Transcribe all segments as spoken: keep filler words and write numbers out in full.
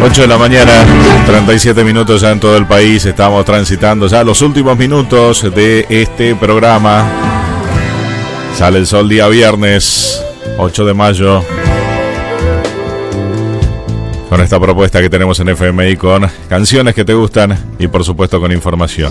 ocho de la mañana, treinta y siete minutos ya en todo el país. Estamos transitando ya los últimos minutos de este programa. Sale el sol día viernes, ocho de mayo. Con esta propuesta que tenemos en F M I, con canciones que te gustan y por supuesto con información.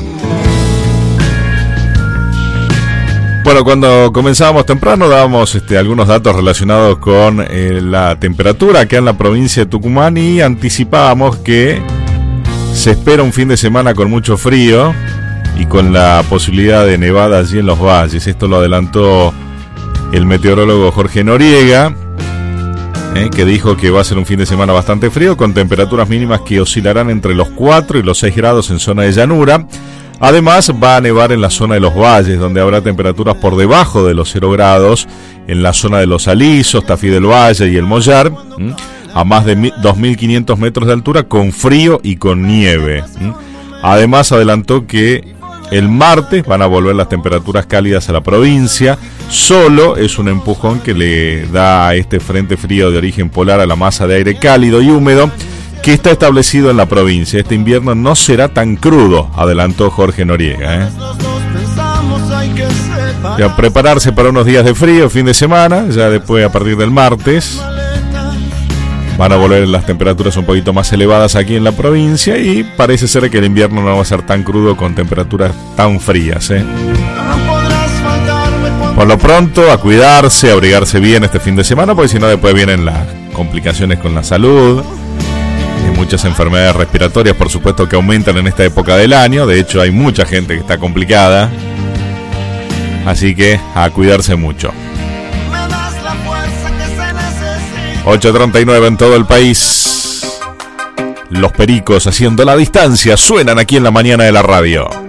Bueno, cuando comenzábamos temprano dábamos este, algunos datos relacionados con eh, la temperatura acá en la provincia de Tucumán y anticipábamos que se espera un fin de semana con mucho frío y con la posibilidad de nevada allí en los valles. Esto lo adelantó el meteorólogo Jorge Noriega, eh, que dijo que va a ser un fin de semana bastante frío con temperaturas mínimas que oscilarán entre los cuatro y los seis grados en zona de llanura. Además va a nevar en la zona de los valles, donde habrá temperaturas por debajo de los cero grados, en la zona de los Alisos, Tafí del Valle y el Mollar, ¿m? a más de dos mil quinientos metros de altura, con frío y con nieve. ¿m? Además adelantó que el martes van a volver las temperaturas cálidas a la provincia. Solo es un empujón que le da a este frente frío de origen polar a la masa de aire cálido y húmedo que está establecido en la provincia. Este invierno no será tan crudo, adelantó Jorge Noriega. ¿eh? Ya prepararse para unos días de frío, fin de semana, ya después a partir del martes van a volver las temperaturas un poquito más elevadas aquí en la provincia y parece ser que el invierno no va a ser tan crudo con temperaturas tan frías. ¿eh? Por lo pronto, a cuidarse, a abrigarse bien este fin de semana, porque si no después vienen las complicaciones con la salud. Hay muchas enfermedades respiratorias, por supuesto, que aumentan en esta época del año. De hecho, hay mucha gente que está complicada. Así que a cuidarse mucho. ocho treinta y nueve en todo el país. Los Pericos haciendo la distancia suenan aquí en la mañana de la radio.